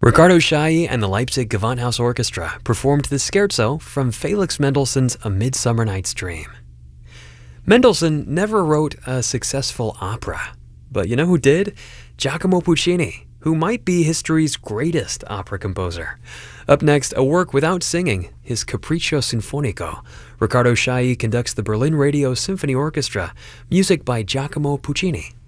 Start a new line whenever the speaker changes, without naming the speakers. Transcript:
Ricardo Chailly and the Leipzig Gewandhaus Orchestra performed the scherzo from Felix Mendelssohn's A Midsummer Night's Dream. Mendelssohn never wrote a successful opera, but you know who did? Giacomo Puccini, who might be history's greatest opera composer. Up next, a work without singing, his Capriccio Sinfonico. Ricardo Chailly conducts the Berlin Radio Symphony Orchestra, music by Giacomo Puccini.